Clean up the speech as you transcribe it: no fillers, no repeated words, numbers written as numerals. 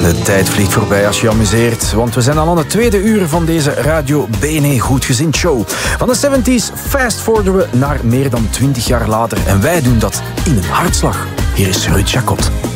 De tijd vliegt voorbij als je amuseert, want we zijn al aan het tweede uur van deze Radio BNE Goedgezind show. Van de 70s fast-forwarden we naar meer dan 20 jaar later en wij doen dat in een hartslag. Hier is Ruud Jacot.